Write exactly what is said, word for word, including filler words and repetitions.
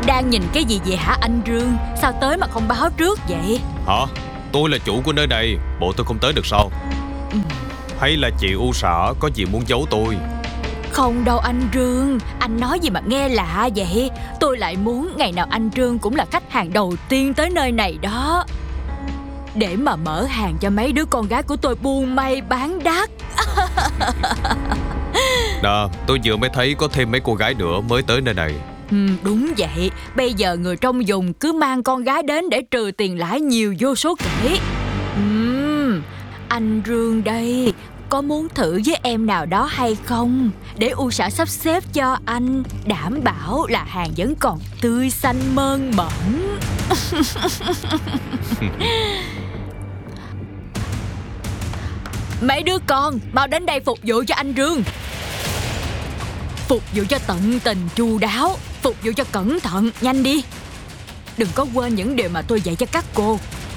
Đang nhìn cái gì vậy hả anh Dương? Sao tới mà không báo trước vậy? Hả? Tôi là chủ của nơi này, bộ tôi không tới được sao? Ừ. Hay là chị U Xã có gì muốn giấu tôi? Không đâu anh Trương, anh nói gì mà nghe lạ vậy? Tôi lại muốn ngày nào anh Trương cũng là khách hàng đầu tiên tới nơi này đó, để mà mở hàng cho mấy đứa con gái của tôi buôn may bán đắt. Nè, tôi vừa mới thấy có thêm mấy cô gái nữa mới tới nơi này. Ừ, đúng vậy. Bây giờ người trong vùng cứ mang con gái đến để trừ tiền lãi nhiều vô số kể. Ừ, anh Trương đây, có muốn thử với em nào đó hay không? Để U Xã sắp xếp cho anh, đảm bảo là hàng vẫn còn tươi xanh mơn mởn. Mấy đứa con mau đến đây phục vụ cho anh Trương. Phục vụ cho tận tình chu đáo, phục vụ cho cẩn thận, nhanh đi. Đừng có quên những điều mà tôi dạy cho các cô.